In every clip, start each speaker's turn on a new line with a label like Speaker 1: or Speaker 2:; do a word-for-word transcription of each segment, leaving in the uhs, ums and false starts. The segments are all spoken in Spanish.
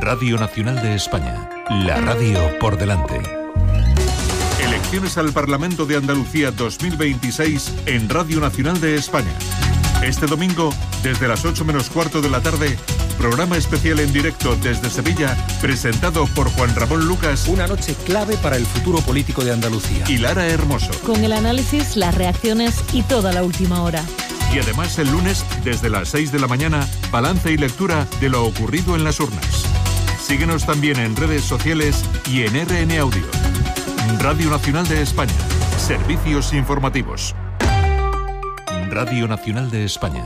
Speaker 1: Radio Nacional de España, la radio por delante. Elecciones al Parlamento de Andalucía dos mil veintiséis en Radio Nacional de España. Este domingo, desde las ocho menos cuarto de la tarde, programa especial en directo desde Sevilla, presentado por Juan Ramón Lucas.
Speaker 2: Una noche clave para el futuro político de Andalucía.
Speaker 1: Y Lara Hermoso.
Speaker 3: Con el análisis, las reacciones y toda la última hora.
Speaker 1: Y además el lunes, desde las seis de la mañana, balance y lectura de lo ocurrido en las urnas. Síguenos también en redes sociales y en R N Audio. Radio Nacional de España. Servicios informativos. Radio Nacional de España.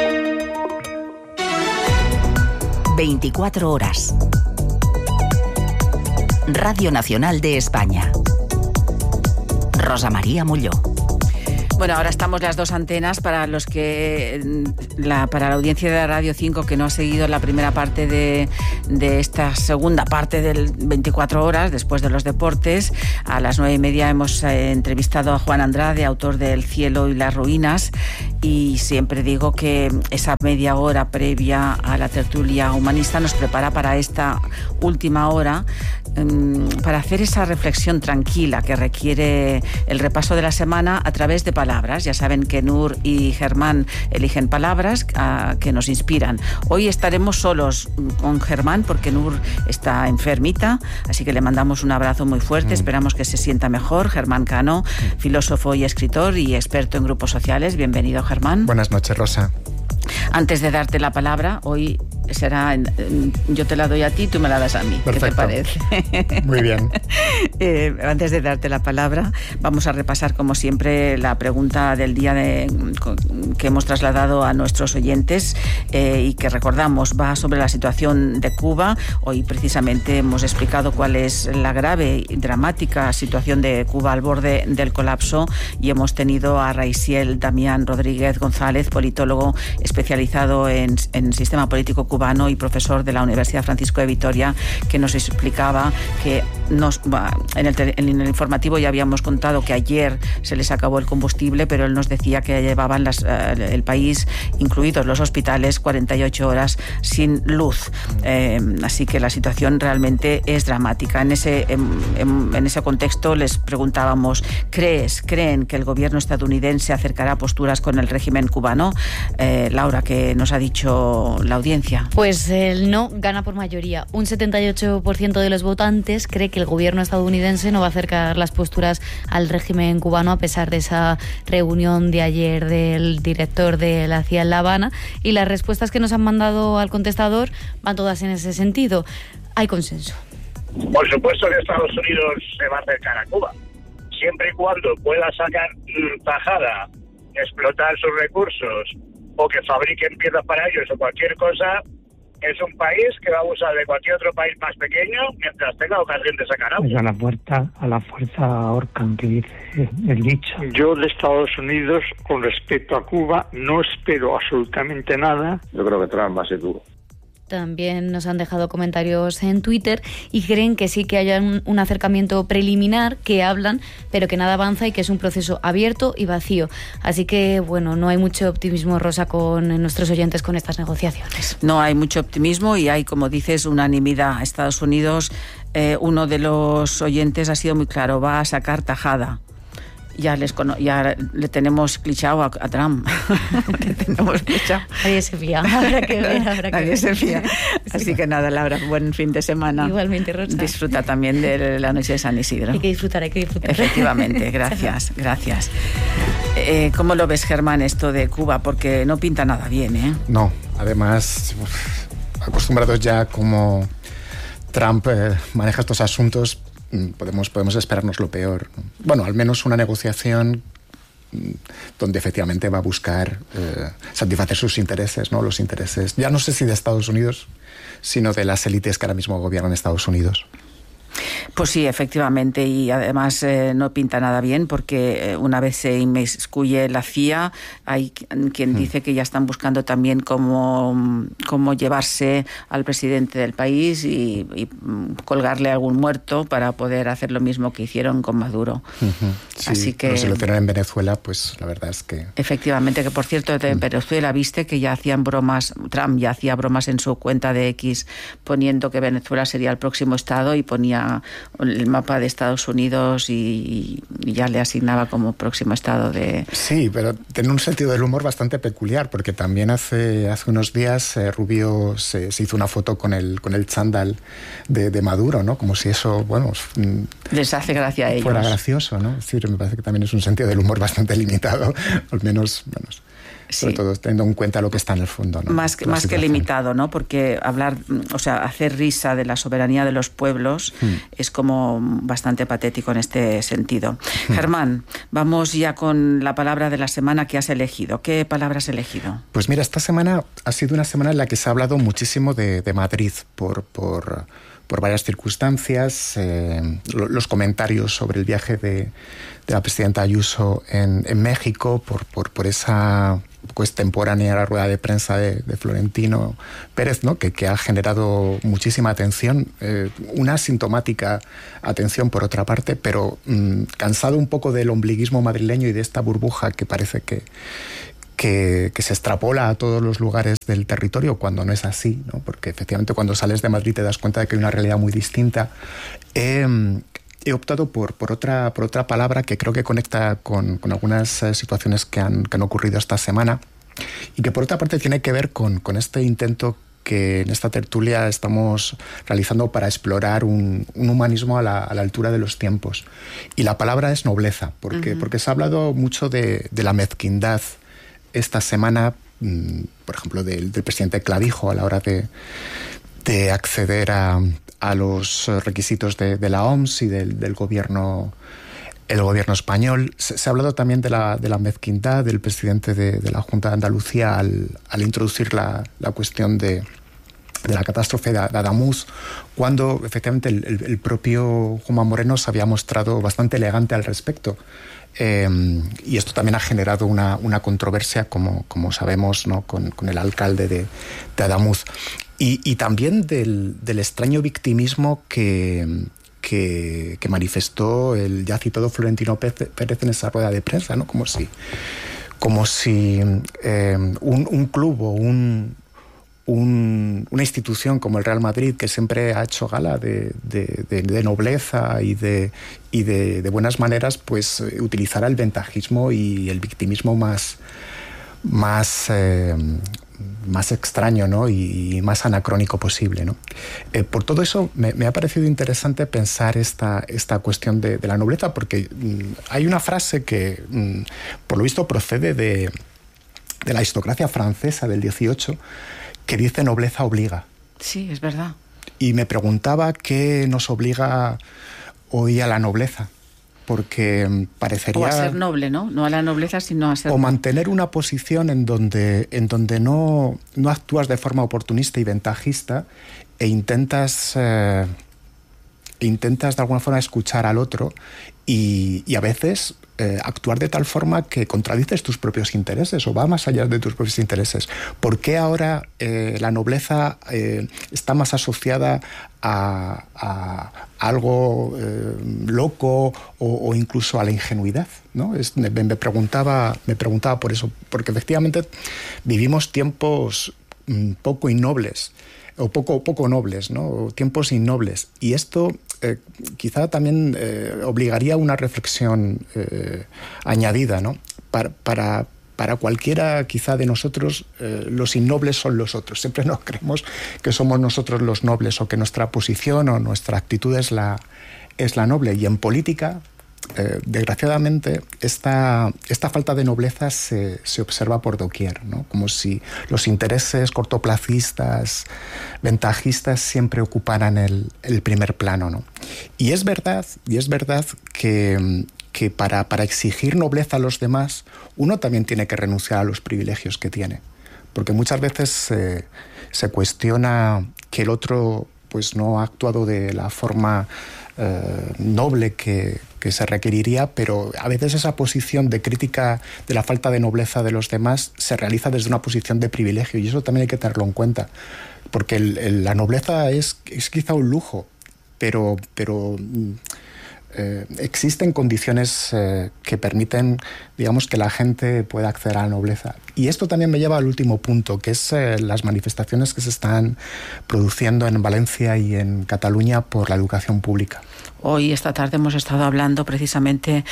Speaker 4: veinticuatro horas. Radio Nacional de España. Rosa María Molló.
Speaker 5: Bueno, ahora estamos las dos antenas para los que la, para la audiencia de Radio cinco que no ha seguido la primera parte de, de esta segunda parte del veinticuatro horas, después de los deportes. A las nueve y media hemos eh, entrevistado a Juan Andrade, autor de El cielo y las ruinas, y siempre digo que esa media hora previa a la tertulia humanista nos prepara para esta última hora, um, para hacer esa reflexión tranquila que requiere el repaso de la semana a través de palabras. Ya saben que Nur y Germán eligen palabras uh, que nos inspiran. Hoy estaremos solos con Germán porque Nur está enfermita, así que le mandamos un abrazo muy fuerte. Mm. Esperamos que se sienta mejor. Germán Cano, mm. filósofo y escritor y experto en grupos sociales. Bienvenido, Germán.
Speaker 6: Buenas noches, Rosa.
Speaker 5: Antes de darte la palabra, hoy será, yo te la doy a ti, tú me la das a mí.
Speaker 6: Perfecto.
Speaker 5: ¿Qué te parece?
Speaker 6: Muy bien.
Speaker 5: eh, antes de darte la palabra, vamos a repasar, como siempre, la pregunta del día de, que hemos trasladado a nuestros oyentes eh, y que recordamos va sobre la situación de Cuba. Hoy precisamente hemos explicado cuál es la grave y dramática situación de Cuba al borde del colapso y hemos tenido a Raisiel Damián Rodríguez González, politólogo especializado en, en sistema político cubano y profesor de la Universidad Francisco de Vitoria, que nos explicaba que nos, en, el, en el informativo ya habíamos contado que ayer se les acabó el combustible, pero él nos decía que llevaban las, el país, incluidos los hospitales, cuarenta y ocho horas sin luz. Eh, así que la situación realmente es dramática. En ese, en, en ese contexto les preguntábamos, ¿crees, creen que el gobierno estadounidense acercará posturas con el régimen cubano? Eh, Laura, ¿qué nos ha dicho la audiencia?
Speaker 3: Pues el no gana por mayoría. Un setenta y ocho por ciento de los votantes cree que el gobierno estadounidense no va a acercar las posturas al régimen cubano a pesar de esa reunión de ayer del director de la C I A en La Habana, y las respuestas que nos han mandado al contestador van todas en ese sentido. Hay consenso.
Speaker 7: Por supuesto que Estados Unidos se va a acercar a Cuba, siempre y cuando pueda sacar tajada, explotar sus recursos o que fabriquen piezas para ellos o cualquier cosa. Es un país que va a abusar de cualquier otro país más pequeño mientras tenga ocasión de sacar agua.
Speaker 8: Pues a la fuerza, a la fuerza ahorcan, que dice el dicho.
Speaker 9: Yo de Estados Unidos, con respecto a Cuba, no espero absolutamente nada.
Speaker 10: Yo creo que Trump va a ser duro.
Speaker 3: También nos han dejado comentarios en Twitter y creen que sí que haya un, un acercamiento preliminar, que hablan, pero que nada avanza y que es un proceso abierto y vacío. Así que, bueno, no hay mucho optimismo, Rosa, con nuestros oyentes con estas negociaciones.
Speaker 5: No hay mucho optimismo y hay, como dices, unanimidad. Estados Unidos, eh, uno de los oyentes ha sido muy claro, va a sacar tajada. Ya les cono- ya le tenemos clichado a, a Trump. Le tenemos clichado.
Speaker 3: Nadie se fía. Habrá que ver, habrá que
Speaker 5: Nadie
Speaker 3: ver.
Speaker 5: se fía. Así
Speaker 3: Sí.
Speaker 5: que nada, Laura, buen fin de semana.
Speaker 3: Igualmente, Rosa.
Speaker 5: Disfruta también de la noche de San Isidro.
Speaker 3: Hay que disfrutar, hay que disfrutar.
Speaker 5: Efectivamente, gracias, gracias. Eh, ¿Cómo lo ves, Germán, esto de Cuba? Porque no pinta nada bien, ¿eh?
Speaker 6: No, además, acostumbrados ya como Trump eh, maneja estos asuntos, Podemos, podemos esperarnos lo peor. Bueno, al menos una negociación donde efectivamente va a buscar eh, satisfacer sus intereses, ¿no? Los intereses, ya no sé si de Estados Unidos, sino de las élites que ahora mismo gobiernan Estados Unidos.
Speaker 5: Pues sí, efectivamente, y además eh, no pinta nada bien porque eh, una vez se inmiscuye la C I A, hay quien dice que ya están buscando también cómo, cómo llevarse al presidente del país y, y colgarle algún muerto para poder hacer lo mismo que hicieron con Maduro.
Speaker 6: Uh-huh. Sí, así que si lo hicieron en Venezuela, pues la verdad es que...
Speaker 5: Efectivamente, que por cierto, en Venezuela viste que ya hacían bromas, Trump ya hacía bromas en su cuenta de X poniendo que Venezuela sería el próximo estado y ponía el mapa de Estados Unidos y, y ya le asignaba como próximo estado de...
Speaker 6: Sí, pero tiene un sentido del humor bastante peculiar, porque también hace, hace unos días eh, Rubio se, se hizo una foto con el, con el chándal de, de Maduro, ¿no? Como si eso, bueno...
Speaker 5: Les hace gracia a ellos.
Speaker 6: Fuera gracioso, ¿no? Es decir, me parece que también es un sentido del humor bastante limitado, al menos... Bueno, sobre sí. todo teniendo en cuenta lo que está en el fondo, ¿no?
Speaker 5: Más que, más que limitado, ¿no? Porque hablar, o sea, hacer risa de la soberanía de los pueblos hmm. es como bastante patético en este sentido. Hmm. Germán, vamos ya con la palabra de la semana que has elegido. ¿Qué palabra has elegido?
Speaker 6: Pues mira, esta semana ha sido una semana en la que se ha hablado muchísimo de, de Madrid por... por por varias circunstancias, eh, los comentarios sobre el viaje de, de la presidenta Ayuso en, en México, por, por, por esa poco extemporánea la rueda de prensa de, de Florentino Pérez, ¿no? que, que ha generado muchísima atención, eh, una sintomática atención por otra parte, pero mmm, cansado un poco del ombliguismo madrileño y de esta burbuja que parece que Que, que se extrapola a todos los lugares del territorio cuando no es así, ¿no? Porque efectivamente cuando sales de Madrid te das cuenta de que hay una realidad muy distinta. Eh, he optado por, por, otra, por otra palabra que creo que conecta con, con algunas eh, situaciones que han, que han ocurrido esta semana y que por otra parte tiene que ver con, con este intento que en esta tertulia estamos realizando para explorar un, un humanismo a la, a la altura de los tiempos. Y la palabra es nobleza, porque, uh-huh. porque se ha hablado mucho de, de la mezquindad esta semana, por ejemplo, del, del presidente Clavijo a la hora de, de acceder a, a los requisitos de, de la O M S y del, del gobierno, el gobierno español. Se, se ha hablado también de la, de la mezquindad del presidente de, de la Junta de Andalucía al, al introducir la, la cuestión de, de la catástrofe de, de Adamuz, cuando efectivamente el, el, el propio Juanma Moreno se había mostrado bastante elegante al respecto. Eh, y esto también ha generado una, una controversia, como, como sabemos, ¿no? con, con el alcalde de, de Adamuz. Y, y también del, del extraño victimismo que, que, que manifestó el ya citado Florentino Pérez en esa rueda de prensa, ¿no? Como si, como si eh, un, un club o un... Un, una institución como el Real Madrid, que siempre ha hecho gala de, de, de, de nobleza y, de, y de, de buenas maneras, pues eh, utilizará el ventajismo y el victimismo más, más, eh, más extraño, ¿no? y, y más anacrónico posible, ¿no? Eh, por todo eso me, me ha parecido interesante pensar esta, esta cuestión de, de la nobleza, porque mm, hay una frase que, mm, por lo visto, procede de, de la aristocracia francesa del dieciocho, que dice nobleza obliga.
Speaker 5: Sí, es verdad.
Speaker 6: Y me preguntaba qué nos obliga hoy a la nobleza, porque parecería...
Speaker 5: O a ser noble, ¿no? No a la nobleza, sino a ser...
Speaker 6: O mantener una posición en donde, en donde no, no actúas de forma oportunista y ventajista e intentas, eh, intentas de alguna forma escuchar al otro y, y a veces... Eh, actuar de tal forma que contradices tus propios intereses o va más allá de tus propios intereses. ¿Por qué ahora eh, la nobleza eh, está más asociada a, a algo eh, loco o, o incluso a la ingenuidad, ¿no? Es, me, me, preguntaba, me preguntaba por eso, porque efectivamente vivimos tiempos mm, poco innobles o poco, poco nobles, ¿no? Tiempos innobles. Y esto eh, quizá también eh, obligaría a una reflexión eh, añadida, ¿no? Para, para, para cualquiera quizá de nosotros, eh, los innobles son los otros. Siempre nos creemos que somos nosotros los nobles o que nuestra posición o nuestra actitud es la, es la noble. Y en política... Eh, desgraciadamente esta, esta falta de nobleza se, se observa por doquier, ¿no? Como si los intereses cortoplacistas, ventajistas siempre ocuparan el, el primer plano, ¿no? Y es verdad, y es verdad que, que para, para exigir nobleza a los demás uno también tiene que renunciar a los privilegios que tiene, porque muchas veces se, se cuestiona que el otro pues no ha actuado de la forma eh, noble que, que se requeriría, pero a veces esa posición de crítica de la falta de nobleza de los demás se realiza desde una posición de privilegio, y eso también hay que tenerlo en cuenta, porque el, el, la nobleza es, es quizá un lujo, pero... pero Eh, existen condiciones eh, que permiten, digamos, que la gente pueda acceder a la nobleza. Y esto también me lleva al último punto, que es eh, las manifestaciones que se están produciendo en Valencia y en Cataluña por la educación pública.
Speaker 5: Hoy, esta tarde, hemos estado hablando precisamente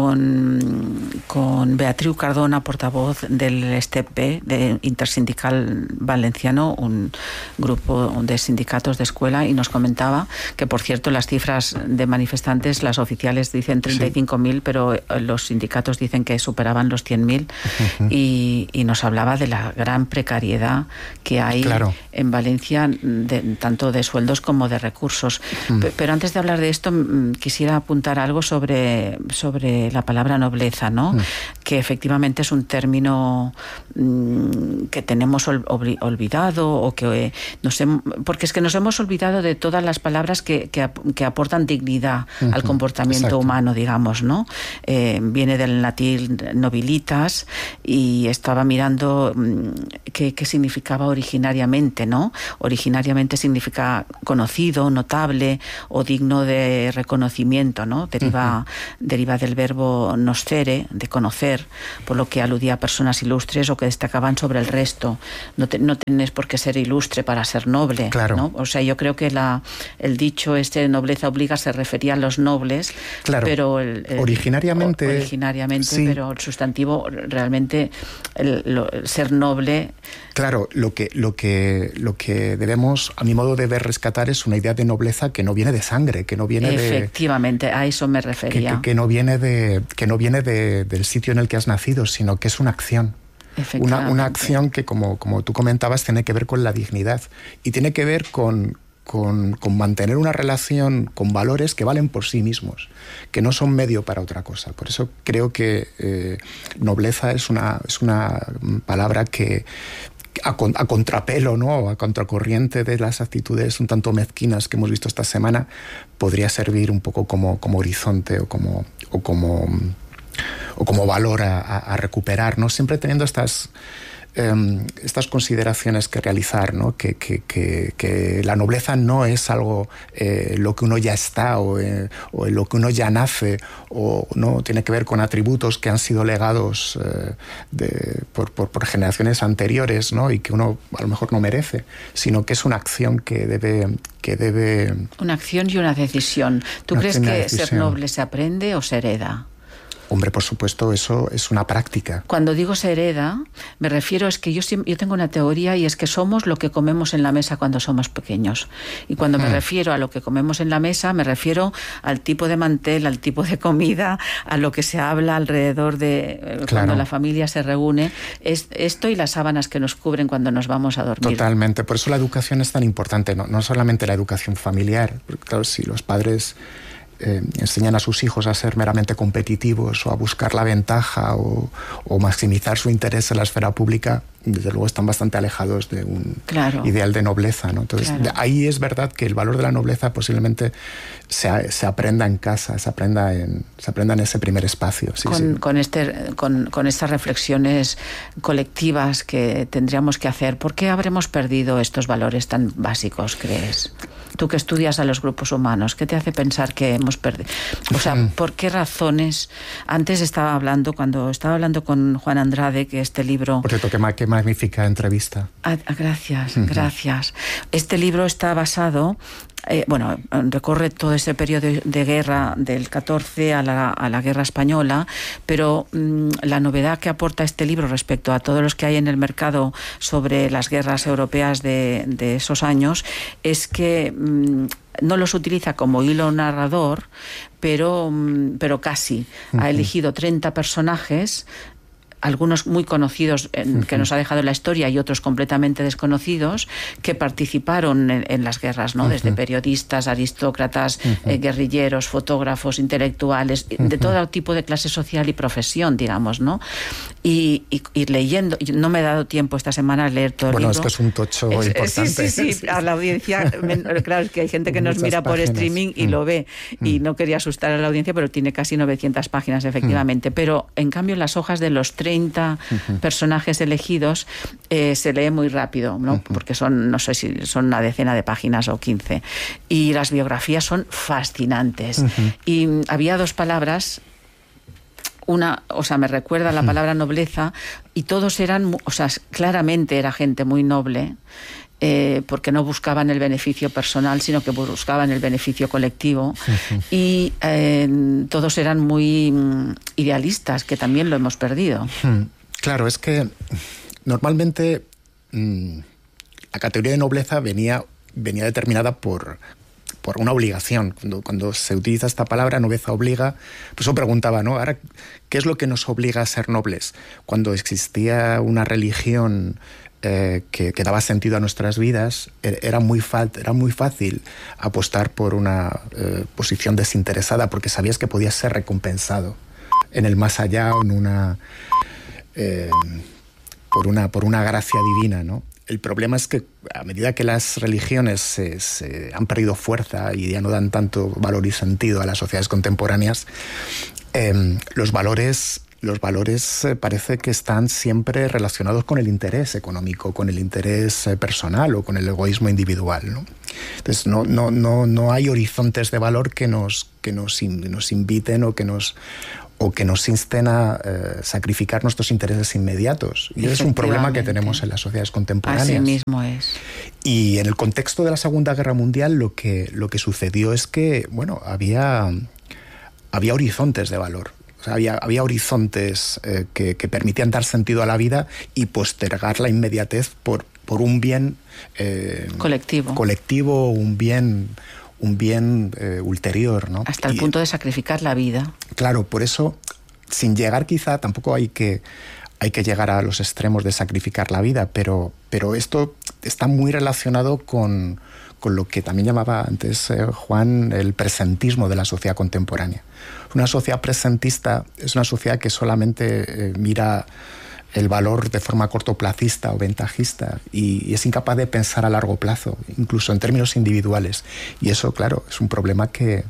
Speaker 5: con, con Beatriu Cardona, portavoz del STEP, de Intersindical Valenciano, un grupo de sindicatos de escuela, y nos comentaba que, por cierto, las cifras de manifestantes, las oficiales dicen treinta y cinco mil, sí, pero los sindicatos dicen que superaban los cien mil, uh-huh. y, y nos hablaba de la gran precariedad que hay, claro, en Valencia, de, tanto de sueldos como de recursos. Uh-huh. P- pero antes de hablar de esto, quisiera apuntar algo sobre, sobre la palabra nobleza, ¿no? Mm. Que efectivamente es un término mmm, que tenemos ol, ol, olvidado, o que eh, nos hem, porque es que nos hemos olvidado de todas las palabras que, que, que aportan dignidad, uh-huh, al comportamiento, exacto, humano, digamos, ¿no? Eh, viene del latín nobilitas, y estaba mirando mmm, qué, qué significaba originariamente, ¿no? Originariamente significa conocido, notable o digno de reconocimiento, ¿no? Deriva, uh-huh. deriva del verbo noscere, de conocer, por lo que aludía a personas ilustres o que destacaban sobre el resto. No, te, no tienes por qué ser ilustre para ser noble, claro, ¿no? O sea, yo creo que la, el dicho este nobleza obliga se refería a los nobles, claro, pero el, el,
Speaker 6: originariamente,
Speaker 5: o, originariamente sí, pero el sustantivo realmente el, lo, el ser noble.
Speaker 6: Claro, lo que, lo que, lo que debemos, a mi modo de ver, rescatar es una idea de nobleza que no viene de sangre, que no viene de...
Speaker 5: Efectivamente, a eso me refería.
Speaker 6: Que, que, que no viene, de, que no viene de, del sitio en el que has nacido, sino que es una acción. Una, una acción que, como, como tú comentabas, tiene que ver con la dignidad y tiene que ver con, con, con mantener una relación con valores que valen por sí mismos, que no son medio para otra cosa. Por eso creo que eh, nobleza es una, es una palabra que... A, con, a contrapelo, ¿no? A contracorriente de las actitudes un tanto mezquinas que hemos visto esta semana, podría servir un poco como, como horizonte o como, o como, o como valor a, a recuperar, ¿no? Siempre teniendo estas, eh, estas consideraciones que realizar, ¿no? Que, que, que, que la nobleza no es algo eh, lo que uno ya está o, eh, o en lo que uno ya nace, o no tiene que ver con atributos que han sido legados eh, de, por, por, por generaciones anteriores, ¿no? Y que uno a lo mejor no merece, sino que es una acción que debe... Que debe
Speaker 5: una acción y una decisión. ¿Tú crees que decisión. Ser noble se aprende o se hereda?
Speaker 6: Hombre, por supuesto, eso es una práctica.
Speaker 5: Cuando digo se hereda, me refiero es que yo, yo tengo una teoría, y es que somos lo que comemos en la mesa cuando somos pequeños. Y cuando hmm. me refiero a lo que comemos en la mesa, me refiero al tipo de mantel, al tipo de comida, a lo que se habla alrededor de claro. cuando la familia se reúne. Es esto y las sábanas que nos cubren cuando nos vamos a dormir.
Speaker 6: Totalmente. Por eso la educación es tan importante. No, no solamente la educación familiar. Porque, claro, si los padres... Eh, enseñan a sus hijos a ser meramente competitivos o a buscar la ventaja o, o maximizar su interés en la esfera pública, desde luego están bastante alejados de un claro. ideal de nobleza, ¿no? Entonces, claro. de ahí es verdad que el valor de la nobleza posiblemente se, se aprenda en casa, se aprenda en, se aprenda en ese primer espacio. Sí,
Speaker 5: con,
Speaker 6: sí.
Speaker 5: Con, este, con, con estas reflexiones colectivas que tendríamos que hacer, ¿por qué habremos perdido estos valores tan básicos, crees? Tú que estudias a los grupos humanos, ¿qué te hace pensar que hemos perdido? O sea, ¿por qué razones? Antes estaba hablando, cuando estaba hablando con Juan Andrade, que este libro...
Speaker 6: Por cierto, qué, qué magnífica entrevista.
Speaker 5: Ah, gracias, uh-huh. gracias. Este libro está basado... Eh, bueno, recorre todo ese periodo de guerra del catorce a la, a la guerra española, pero mmm, la novedad que aporta este libro respecto a todos los que hay en el mercado sobre las guerras europeas de, de esos años es que mmm, no los utiliza como hilo narrador, pero, mmm, pero casi. Uh-huh. Ha elegido treinta personajes algunos muy conocidos en, que nos ha dejado la historia y otros completamente desconocidos, que participaron en, en las guerras, ¿no? Desde periodistas, aristócratas, eh, guerrilleros, fotógrafos, intelectuales, de todo tipo de clase social y profesión, digamos, ¿no? Y, y, y leyendo, no me he dado tiempo esta semana a leer todo el
Speaker 6: bueno,
Speaker 5: libro.
Speaker 6: Bueno, es que es un tocho
Speaker 5: es,
Speaker 6: importante.
Speaker 5: Sí, sí, sí, a la audiencia, claro, es que hay gente que nos
Speaker 6: Muchas
Speaker 5: mira
Speaker 6: páginas.
Speaker 5: por streaming y mm. lo ve, mm. y no quería asustar a la audiencia, pero tiene casi novecientas páginas, efectivamente. Mm. Pero, en cambio, en las hojas de los treinta uh-huh. personajes elegidos eh, se lee muy rápido, ¿no? Uh-huh. Porque son, no sé si son una decena de páginas o quince. Y las biografías son fascinantes. Uh-huh. Y había dos palabras. Una, o sea, me recuerda la palabra nobleza, y todos eran, o sea, claramente era gente muy noble, eh, porque no buscaban el beneficio personal, sino que buscaban el beneficio colectivo. Uh-huh. Y eh, todos eran muy mm, idealistas, que también lo hemos perdido.
Speaker 6: Uh-huh. Claro, es que normalmente mmm, la categoría de nobleza venía, venía determinada por... por una obligación. Cuando, cuando se utiliza esta palabra, nobleza obliga, pues yo preguntaba, ¿no? Ahora, ¿qué es lo que nos obliga a ser nobles? Cuando existía una religión eh, que, que daba sentido a nuestras vidas, era muy, fa- era muy fácil apostar por una eh, posición desinteresada, porque sabías que podías ser recompensado en el más allá, en una, eh, por una, por una gracia divina, ¿no? El problema es que a medida que las religiones se, se han perdido fuerza y ya no dan tanto valor y sentido a las sociedades contemporáneas, eh, los valores, los valores eh, parece que están siempre relacionados con el interés económico, con el interés eh, personal o con el egoísmo individual, ¿no? Entonces no, no, no, no hay horizontes de valor que nos, que nos, in, nos inviten o que nos... o que nos insten a eh, sacrificar nuestros intereses inmediatos. Y ese es un problema que tenemos en las sociedades contemporáneas.
Speaker 5: Así mismo es.
Speaker 6: Y en el contexto de la Segunda Guerra Mundial lo que, lo que sucedió es que, bueno, había, había horizontes de valor. O sea, había, había horizontes eh, que, que permitían dar sentido a la vida y postergar la inmediatez por, por un bien eh,
Speaker 5: colectivo.
Speaker 6: colectivo, un bien... un bien eh, ulterior, ¿no?
Speaker 5: Hasta el
Speaker 6: y,
Speaker 5: punto de sacrificar la vida.
Speaker 6: Claro, por eso, sin llegar quizá, tampoco hay que, hay que llegar a los extremos de sacrificar la vida, pero, pero esto está muy relacionado con, con lo que también llamaba antes eh, Juan el presentismo de la sociedad contemporánea. Una sociedad presentista es una sociedad que solamente eh, mira el valor de forma cortoplacista o ventajista y, y es incapaz de pensar a largo plazo, incluso en términos individuales. Y eso, claro, es un problema que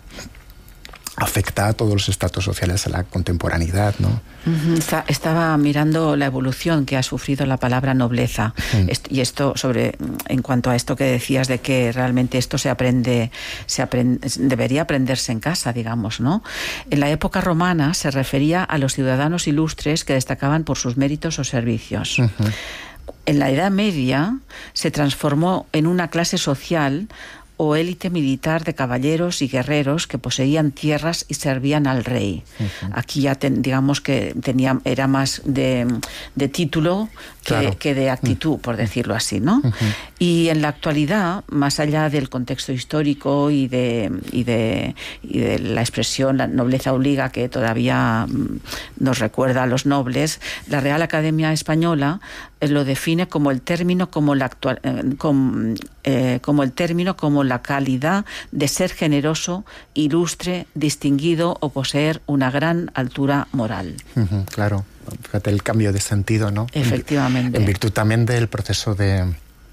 Speaker 6: afecta a todos los estratos sociales de la contemporaneidad, ¿no?
Speaker 5: Uh-huh. Está, estaba mirando la evolución que ha sufrido la palabra nobleza. Uh-huh. Est- y esto sobre, en cuanto a esto que decías de que realmente esto se aprende, se aprende, debería aprenderse en casa, digamos, ¿no? En la época romana se refería a los ciudadanos ilustres que destacaban por sus méritos o servicios. Uh-huh. En la Edad Media se transformó en una clase social o élite militar de caballeros y guerreros que poseían tierras y servían al rey. Uh-huh. Aquí ya ten, digamos que tenía, era más de, de título que, claro. que de actitud, uh-huh. por decirlo así, ¿no? Uh-huh. Y en la actualidad, más allá del contexto histórico y de, y de, y de la expresión la nobleza obliga, que todavía nos recuerda a los nobles, la Real Academia Española lo define como el término como la actual, eh, como, eh, como el término como la calidad de ser generoso, ilustre, distinguido o poseer una gran altura moral.
Speaker 6: Uh-huh, claro, fíjate el cambio de sentido, ¿no?
Speaker 5: Efectivamente.
Speaker 6: En, en virtud también del proceso de,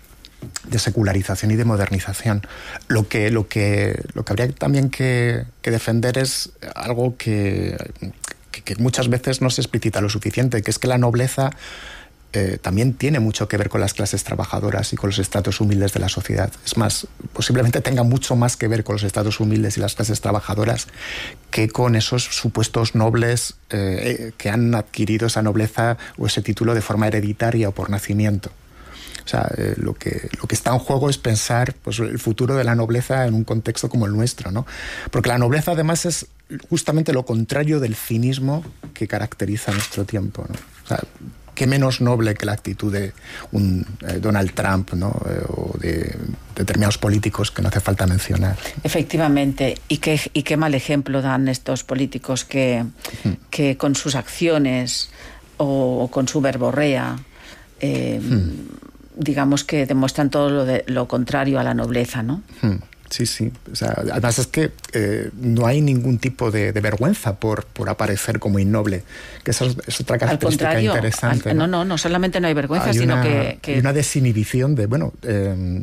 Speaker 6: de secularización y de modernización. Lo que, lo que, lo que habría también que, que defender es algo que, que, que muchas veces no se explicita lo suficiente, que es que la nobleza Eh, también tiene mucho que ver con las clases trabajadoras y con los estratos humildes de la sociedad. Es más, posiblemente tenga mucho más que ver con los estratos humildes y las clases trabajadoras que con esos supuestos nobles eh, que han adquirido esa nobleza o ese título de forma hereditaria o por nacimiento. O sea, eh, lo que, lo que está en juego es pensar pues, el futuro de la nobleza en un contexto como el nuestro, ¿no? Porque la nobleza además es justamente lo contrario del cinismo que caracteriza nuestro tiempo, ¿no? O sea, qué menos noble que la actitud de un eh, Donald Trump, ¿no? Eh, o de determinados políticos que no hace falta mencionar.
Speaker 5: Efectivamente, y qué, y qué mal ejemplo dan estos políticos que, uh-huh. que con sus acciones o, o con su verborrea, eh, hmm. digamos que demuestran todo lo, de, lo contrario a la nobleza, ¿no?
Speaker 6: Hmm. Sí, sí. O sea, además es que eh, no hay ningún tipo de, de vergüenza por, por aparecer como innoble, que esa es, es otra característica interesante.
Speaker 5: Al, ¿no? no, no, no solamente no hay vergüenza, hay sino
Speaker 6: una,
Speaker 5: que, que...
Speaker 6: Hay una desinhibición de, bueno, eh,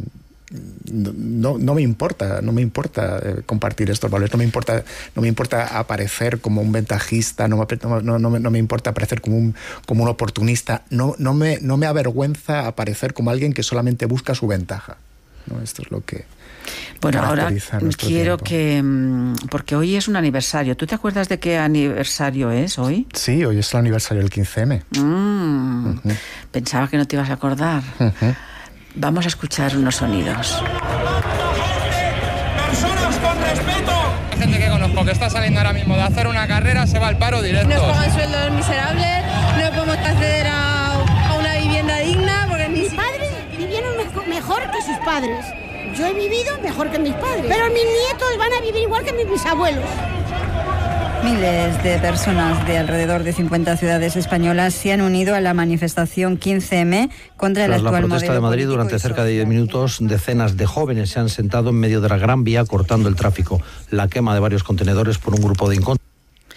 Speaker 6: no, no me importa, no me importa eh, compartir estos valores, no me importa, no me importa aparecer como un ventajista, no me, no, no, no me importa aparecer como un, como un oportunista, no, no, me, no me avergüenza aparecer como alguien que solamente busca su ventaja, ¿no? Esto es lo que...
Speaker 5: Bueno, ahora quiero tiempo. que... Porque hoy es un aniversario. ¿Tú te acuerdas de qué aniversario es hoy?
Speaker 6: Sí, hoy es el aniversario del quince eme.
Speaker 5: Mm, uh-huh. Pensaba que no te ibas a acordar.
Speaker 6: Uh-huh.
Speaker 5: Vamos a escuchar unos sonidos.
Speaker 10: ¡Personas con respeto! Hay gente que conozco que está saliendo ahora mismo de hacer una carrera, se va al paro directo.
Speaker 11: Nos pagan sueldos miserables, no podemos acceder a, a una vivienda digna porque
Speaker 12: mis padres vivieron mejor, mejor que sus padres. Yo he vivido mejor que mis padres, pero mis nietos van a vivir igual que mis bisabuelos.
Speaker 13: Miles de personas de alrededor de cincuenta ciudades españolas se han unido a la manifestación quince eme contra el actual modelo.
Speaker 14: Tras la protesta de Madrid, durante cerca de diez minutos, decenas de jóvenes se han sentado en medio de la Gran Vía cortando el tráfico. La quema de varios contenedores por un grupo de inconformistas.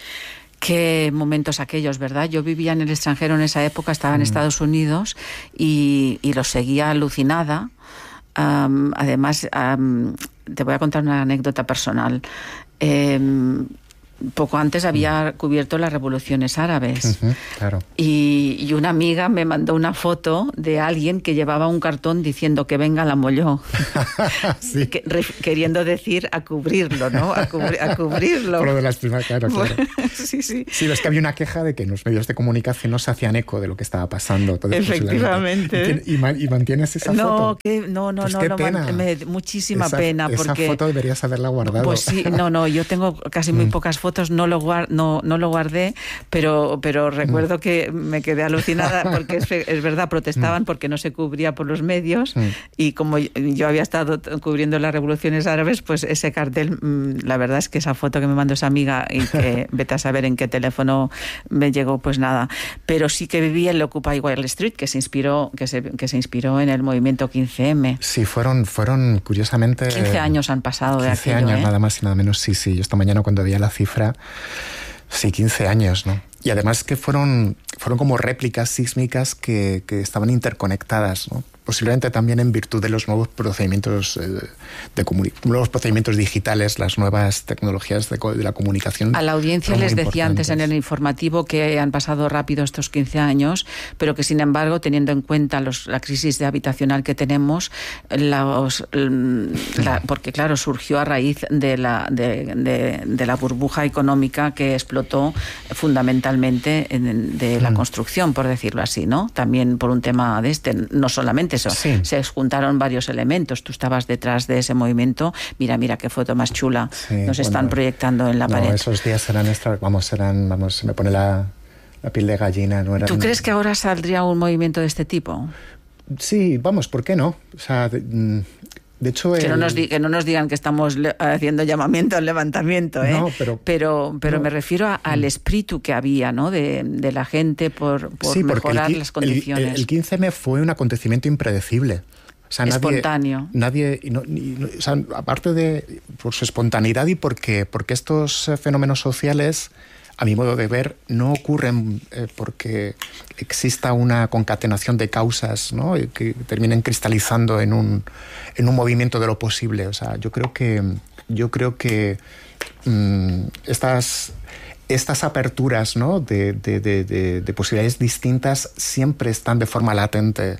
Speaker 5: Qué momentos aquellos, ¿verdad? Yo vivía en el extranjero en esa época, estaba en mm. Estados Unidos y, y los seguía alucinada. Um, además, um, te voy a contar una anécdota personal. Eh, poco antes había cubierto las revoluciones árabes.
Speaker 6: Uh-huh, claro.
Speaker 5: y, y una amiga me mandó una foto de alguien que llevaba un cartón diciendo que venga la Molló.
Speaker 6: Sí.
Speaker 5: que, re, queriendo decir a cubrirlo, ¿no? A, cubri, a cubrirlo.
Speaker 6: Por lo de las primas, claro, claro.
Speaker 5: sí, sí.
Speaker 6: Sí, es que había una queja de que en los medios de comunicación no se hacían eco de lo que estaba pasando. Entonces,
Speaker 5: efectivamente.
Speaker 6: ¿Y, y, y mantienes esa
Speaker 5: no,
Speaker 6: foto?
Speaker 5: Que, no, no,
Speaker 6: pues
Speaker 5: no.
Speaker 6: qué
Speaker 5: no
Speaker 6: pena.
Speaker 5: Me, muchísima
Speaker 6: esa,
Speaker 5: pena.
Speaker 6: Esa
Speaker 5: porque,
Speaker 6: foto deberías haberla guardado.
Speaker 5: Pues sí, no, no. Yo tengo casi muy pocas fotos. No lo, guard, no, no lo guardé, pero, pero recuerdo que me quedé alucinada porque es, es verdad, protestaban porque no se cubría por los medios y como yo había estado cubriendo las revoluciones árabes, pues ese cartel, la verdad es que esa foto que me mandó esa amiga y que vete a saber en qué teléfono me llegó, pues nada. Pero sí que viví en el Occupy Wall Street, que se inspiró, que se, que se inspiró en el movimiento quince eme.
Speaker 6: Sí, fueron, fueron curiosamente...
Speaker 5: quince años han pasado de aquello.
Speaker 6: quince años,
Speaker 5: ¿eh?
Speaker 6: Nada más y nada menos, sí, sí. Yo esta mañana cuando veía la cifra... Sí, quince años, ¿no? Y además que fueron, fueron como réplicas sísmicas que, que estaban interconectadas, ¿no? Posiblemente también en virtud de los nuevos procedimientos eh, de comuni- nuevos procedimientos digitales, las nuevas tecnologías de, de la comunicación.
Speaker 5: A la audiencia les decía antes en el informativo que han pasado rápido estos quince años, pero que sin embargo, teniendo en cuenta los, la crisis de habitacional que tenemos, los, la, porque claro, surgió a raíz de la, de, de, de la burbuja económica que explotó fundamentalmente en, de la construcción, por decirlo así, ¿no? También por un tema de este, no solamente eso,
Speaker 6: sí.
Speaker 5: Se juntaron varios elementos. Tú estabas detrás de ese movimiento. Mira, mira qué foto más chula sí, nos están bueno, proyectando en la
Speaker 6: no,
Speaker 5: pared.
Speaker 6: Esos días eran extra, vamos, eran, vamos, se me pone la, la piel de gallina. No eran...
Speaker 5: ¿Tú crees que ahora saldría un movimiento de este tipo?
Speaker 6: Sí, vamos, ¿por qué no? O sea, de, de hecho...
Speaker 5: Que,
Speaker 6: el...
Speaker 5: no nos di, que no nos digan que estamos le, haciendo llamamiento al levantamiento, ¿eh?
Speaker 6: No, pero...
Speaker 5: Pero, pero
Speaker 6: no.
Speaker 5: me refiero a, al espíritu que había, ¿no? De, de la gente por, por sí, mejorar el, las condiciones.
Speaker 6: El, el quince eme fue un acontecimiento impredecible. O sea,
Speaker 5: espontáneo.
Speaker 6: Nadie, nadie no, no, o sea, aparte de por su espontaneidad y porque, porque estos fenómenos sociales, a mi modo de ver, no ocurren eh, porque exista una concatenación de causas, ¿no? Que terminen cristalizando en un, en un movimiento de lo posible. O sea, yo creo que, yo creo que mmm, estas... Estas aperturas, ¿no? de, de, de, de, de posibilidades distintas siempre están de forma latente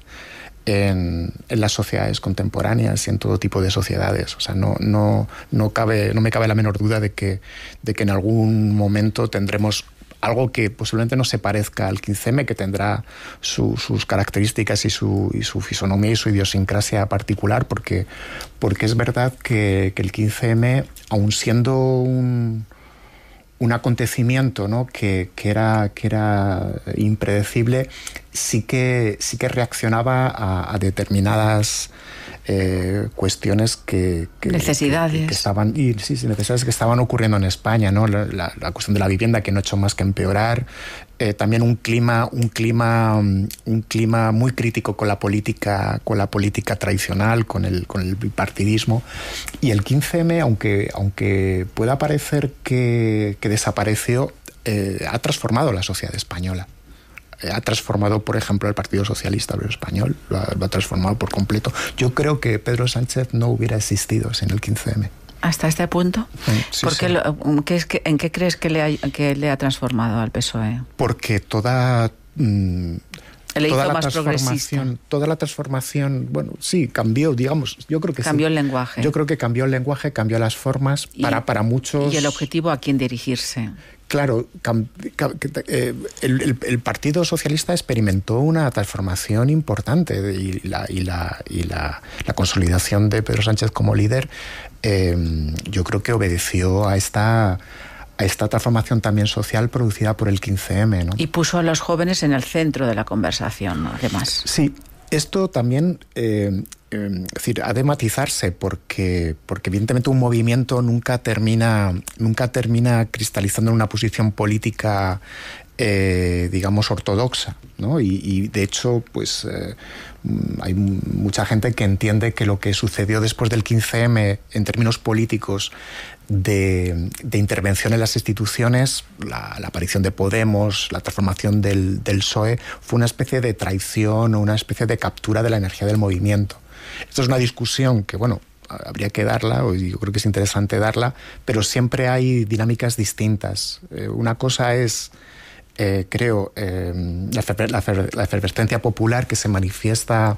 Speaker 6: en, en las sociedades contemporáneas y en todo tipo de sociedades. O sea, no, no, no, cabe, no me cabe la menor duda de que, de que en algún momento tendremos algo que posiblemente no se parezca al quince eme, que tendrá su, sus características y su, y su fisonomía y su idiosincrasia particular, porque, porque es verdad que, que el quince eme, aun siendo un... un acontecimiento, ¿no? que, que, era, que era impredecible, sí que, sí que reaccionaba a, a determinadas eh, cuestiones que, que
Speaker 5: necesidades
Speaker 6: que, que estaban y sí, sí, necesidades que estaban ocurriendo en España, ¿no? La, la, la cuestión de la vivienda, que no ha hecho más que empeorar. Eh, también un clima, un clima, un clima muy crítico con la política, con la política tradicional, con el, con el bipartidismo. Y el quince eme, aunque, aunque pueda parecer que, que desapareció, eh, ha transformado la sociedad española. Ha transformado, por ejemplo, el Partido Socialista Obrero Español, lo ha, lo ha transformado por completo. Yo creo que Pedro Sánchez no hubiera existido sin el quince eme.
Speaker 5: ¿Hasta este punto?
Speaker 6: Sí,
Speaker 5: ¿Por qué
Speaker 6: sí.
Speaker 5: Lo, ¿qué es que, ¿En qué crees que le, ha, que le ha transformado al P S O E?
Speaker 6: Porque toda... Mmm,
Speaker 5: Le
Speaker 6: toda
Speaker 5: hizo
Speaker 6: la
Speaker 5: más progresista.
Speaker 6: Toda la transformación, bueno, sí, cambió, digamos, yo creo que
Speaker 5: Cambió
Speaker 6: sí.
Speaker 5: el lenguaje.
Speaker 6: Yo creo que cambió el lenguaje, cambió las formas
Speaker 5: y,
Speaker 6: para, para muchos...
Speaker 5: Y el objetivo a quién dirigirse.
Speaker 6: Claro, cam, cam, eh, el, el, el Partido Socialista experimentó una transformación importante y la, y la, y la, la consolidación de Pedro Sánchez como líder, eh, yo creo que obedeció a esta... a esta transformación también social producida por el quince eme, ¿no?
Speaker 5: Y puso a los jóvenes en el centro de la conversación, ¿no? Además.
Speaker 6: Sí, esto también eh, eh, es decir, ha de matizarse porque, porque evidentemente un movimiento nunca termina, nunca termina cristalizando en una posición política eh, digamos ortodoxa, ¿no? Y, y de hecho, pues eh, hay mucha gente que entiende que lo que sucedió después del quince eme en términos políticos De, de intervención en las instituciones, la, la aparición de Podemos, la transformación del, del P S O E, fue una especie de traición o una especie de captura de la energía del movimiento. Esto es una discusión que, bueno, habría que darla, o yo creo que es interesante darla, pero siempre hay dinámicas distintas. Eh, una cosa es, eh, creo, eh, la, efer la, efer la efervescencia popular que se manifiesta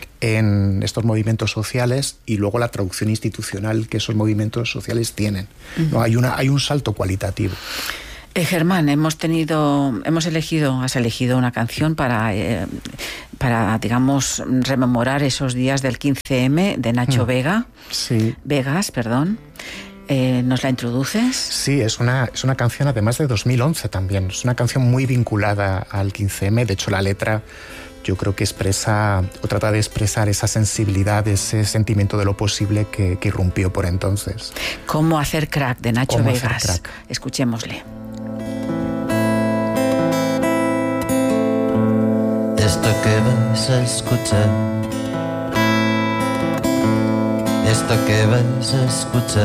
Speaker 6: en estos movimientos sociales y luego la traducción institucional que esos movimientos sociales tienen. Uh-huh. ¿No? Hay, una, hay un salto cualitativo.
Speaker 5: Eh, Germán, hemos tenido, hemos elegido, has elegido una canción para, eh, para, digamos, rememorar esos días del quince eme de Nacho uh-huh. Vega.
Speaker 6: Sí.
Speaker 5: Vegas, perdón. Eh, ¿Nos la introduces?
Speaker 6: Sí, es una, es una canción además de dos mil once también. Es una canción muy vinculada al quince eme. De hecho, la letra yo creo que expresa o trata de expresar esa sensibilidad, ese sentimiento de lo posible que, que irrumpió por entonces.
Speaker 5: ¿Cómo hacer crack? De Nacho
Speaker 6: ¿Cómo
Speaker 5: Vegas.
Speaker 6: hacer crack?
Speaker 5: Escuchémosle.
Speaker 15: Esto que vais a escuchar, esto que vais a escuchar